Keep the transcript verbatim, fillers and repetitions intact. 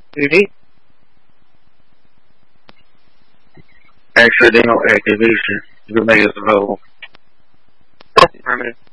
Really? Accidental activation. You can make it slow. Permanent.